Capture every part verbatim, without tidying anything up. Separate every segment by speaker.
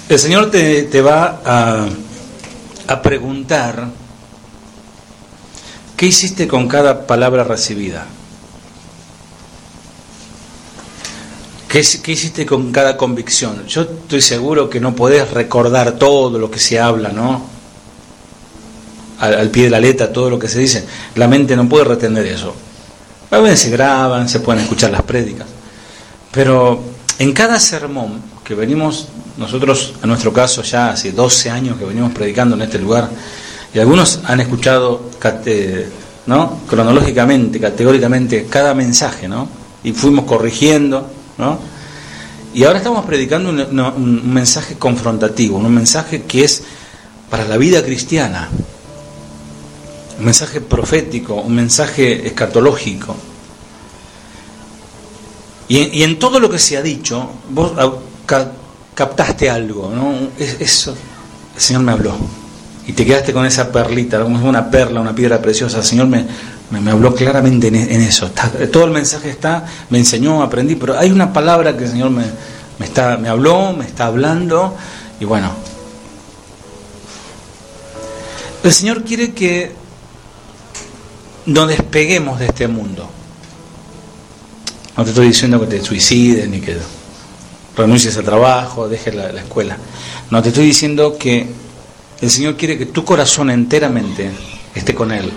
Speaker 1: El Señor te, te va a, a preguntar ¿qué hiciste con cada palabra recibida? ¿Qué, ¿Qué hiciste con cada convicción? Yo estoy seguro que no podés recordar todo lo que se habla, ¿no? Al, al pie de la letra, todo lo que se dice. La mente no puede retener eso. A veces se graban, se pueden escuchar las prédicas. Pero en cada sermón que venimos, nosotros, en nuestro caso, ya hace doce años que venimos predicando en este lugar, y algunos han escuchado, ¿no?, cronológicamente, categóricamente, cada mensaje, ¿no? Y fuimos corrigiendo, ¿no? Y ahora estamos predicando un, un mensaje confrontativo, un mensaje que es para la vida cristiana, un mensaje profético, un mensaje escatológico. Y, y en todo lo que se ha dicho, vos ca, captaste algo, ¿no? Es, eso, el Señor me habló. Y te quedaste con esa perlita, como una perla, una piedra preciosa. El Señor me, me, me habló claramente en, en eso. Está, todo el mensaje está, me enseñó, aprendí, pero hay una palabra que el Señor me, me, está, me habló, me está hablando, y bueno. El Señor quiere que nos despeguemos de este mundo. No te estoy diciendo que te suicides, ni que renuncies al trabajo, dejes la, la escuela. No, te estoy diciendo que el Señor quiere que tu corazón enteramente esté con Él.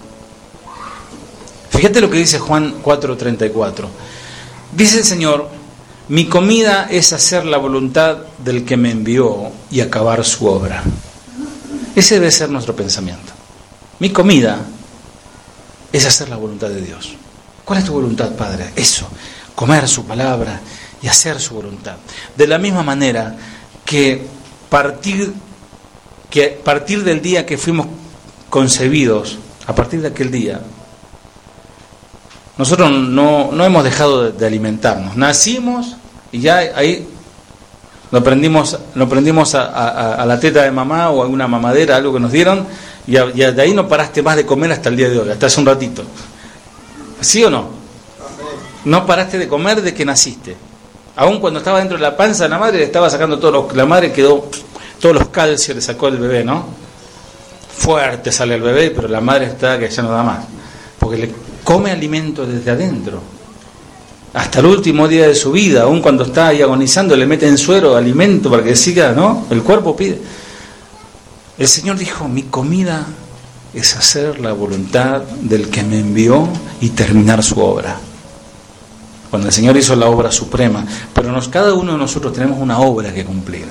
Speaker 1: Fíjate lo que dice Juan cuatro treinta y cuatro. Dice el Señor: mi comida es hacer la voluntad del que me envió y acabar su obra. Ese debe ser nuestro pensamiento. Mi comida es hacer la voluntad de Dios. ¿Cuál es tu voluntad, Padre? Eso, comer su palabra y hacer su voluntad. De la misma manera que partir, que partir del día que fuimos concebidos, a partir de aquel día, nosotros no, no hemos dejado de, de alimentarnos. Nacimos y ya ahí lo prendimos, lo prendimos a, a, a la teta de mamá o a una mamadera, algo que nos dieron, y, a, y de ahí no paraste más de comer hasta el día de hoy, hasta hace un ratito. ¿Sí o no? No paraste de comer desde que naciste. Aún cuando estaba dentro de la panza de la madre, le estaba sacando todos los, la madre quedó, todos los calcios le sacó el bebé, ¿no? Fuerte sale el bebé, pero la madre está que ya no da más. Porque le come alimento desde adentro. Hasta el último día de su vida, aún cuando está ahí agonizando, le meten suero, alimento para que siga, ¿no? El cuerpo pide. El Señor dijo: mi comida es hacer la voluntad del que me envió y terminar su obra. Cuando el Señor hizo la obra suprema, pero nos, cada uno de nosotros tenemos una obra que cumplir.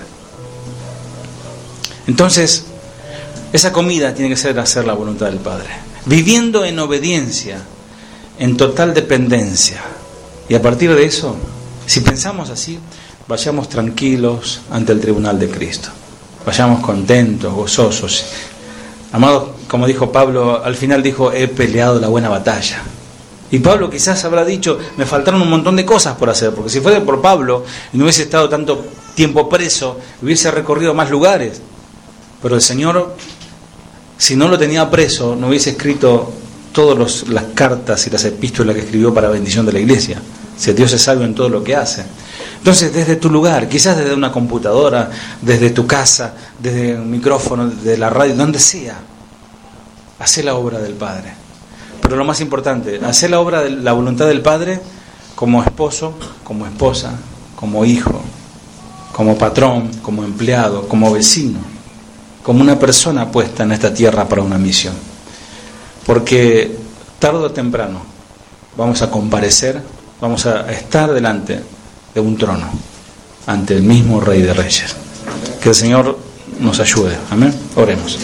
Speaker 1: Entonces, esa comida tiene que ser hacer la voluntad del Padre, viviendo en obediencia, en total dependencia. Y a partir de eso, si pensamos así, vayamos tranquilos ante el tribunal de Cristo, vayamos contentos, gozosos. Amados, como dijo Pablo, al final dijo: he peleado la buena batalla. Y Pablo quizás habrá dicho: me faltaron un montón de cosas por hacer, porque si fuera por Pablo y no hubiese estado tanto tiempo preso, hubiese recorrido más lugares. Pero el Señor, si no lo tenía preso, no hubiese escrito todas las cartas y las epístolas que escribió para bendición de la iglesia. Si Dios es sabio en todo lo que hace. Entonces, desde tu lugar, quizás desde una computadora, desde tu casa, desde un micrófono, desde la radio, donde sea, hacé la obra del Padre. Pero lo más importante, hacé la obra de la voluntad del Padre como esposo, como esposa, como hijo, como patrón, como empleado, como vecino, como una persona puesta en esta tierra para una misión. Porque tarde o temprano vamos a comparecer, vamos a estar delante de un trono, ante el mismo Rey de Reyes. Que el Señor nos ayude. Amén. Oremos.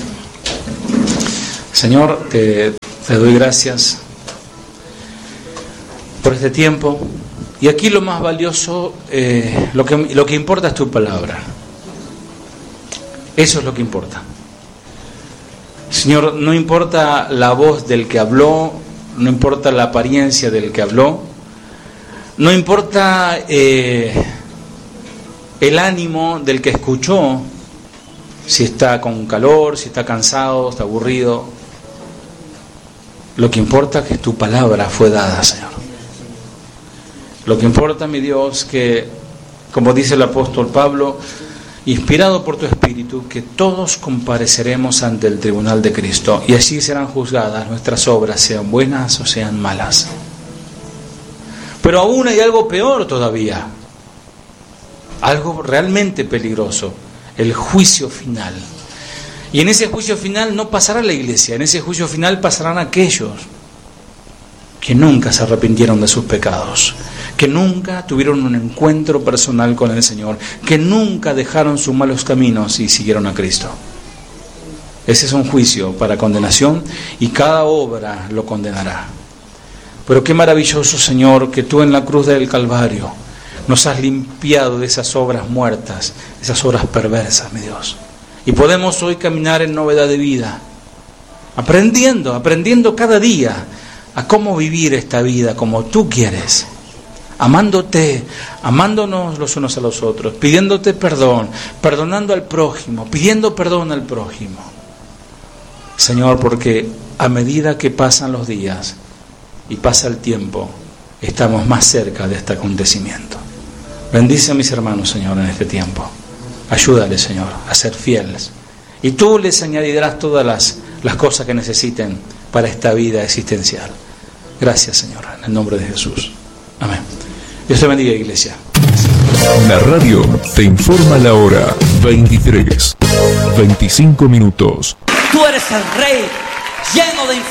Speaker 1: Señor, te, te doy gracias por este tiempo. Y aquí lo más valioso, eh, lo que, lo que importa es tu palabra. Eso es lo que importa. Señor, no importa la voz del que habló, no importa la apariencia del que habló, no importa eh, el ánimo del que escuchó, si está con calor, si está cansado, está aburrido. Lo que importa es que tu palabra fue dada, Señor. Lo que importa, mi Dios, que, como dice el apóstol Pablo, inspirado por tu Espíritu, que todos compareceremos ante el tribunal de Cristo y allí serán juzgadas nuestras obras, sean buenas o sean malas. Pero aún hay algo peor todavía, algo realmente peligroso, el juicio final. Y en ese juicio final no pasará la iglesia, en ese juicio final pasarán aquellos que nunca se arrepintieron de sus pecados, que nunca tuvieron un encuentro personal con el Señor, que nunca dejaron sus malos caminos y siguieron a Cristo. Ese es un juicio para condenación y cada obra lo condenará. Pero qué maravilloso, Señor, que tú en la cruz del Calvario nos has limpiado de esas obras muertas, esas obras perversas, mi Dios. Y podemos hoy caminar en novedad de vida, aprendiendo, aprendiendo cada día a cómo vivir esta vida como tú quieres, amándote, amándonos los unos a los otros, pidiéndote perdón, perdonando al prójimo, pidiendo perdón al prójimo. Señor, porque a medida que pasan los días y pasa el tiempo, estamos más cerca de este acontecimiento. Bendice a mis hermanos, Señor, en este tiempo. Ayúdales, Señor, a ser fieles. Y tú les añadirás todas las, las cosas que necesiten para esta vida existencial. Gracias, Señor, en el nombre de Jesús. Amén. Dios te bendiga, iglesia.
Speaker 2: La radio te informa la hora veintitrés, veinticinco minutos.
Speaker 3: Tú eres el Rey, lleno de